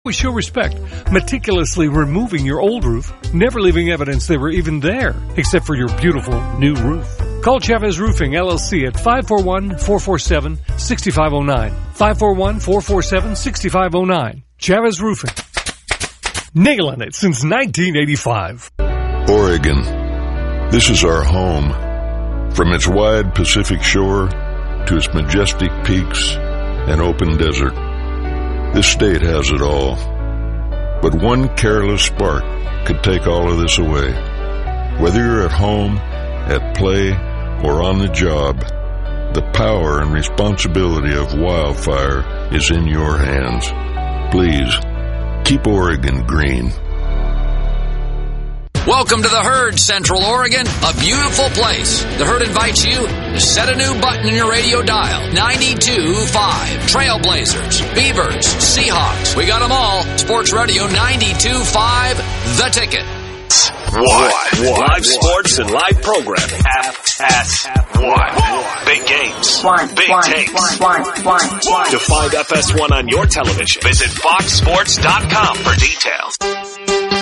show respect, meticulously removing your old roof, never leaving evidence they were even there, except for your beautiful new roof. Call Chavez Roofing, LLC at 541-447-6509. 541-447-6509. Chavez Roofing. Nailing it since 1985. Oregon. This is our home. From its wide Pacific shore to its majestic peaks and open desert. This state has it all. But one careless spark could take all of this away. Whether you're at home, at play, or on the job, the power and responsibility of wildfire is in your hands. Please, keep Oregon green. Welcome to the Herd, Central Oregon, a beautiful place. The Herd invites you to set a new button in your radio dial. 92.5. Trailblazers, Beavers, Seahawks. We got them all. Sports Radio 92.5, The Ticket. What? Live sports and live programming. FS1. Big games. Big takes. To find FS1 on your television, visit foxsports.com for details.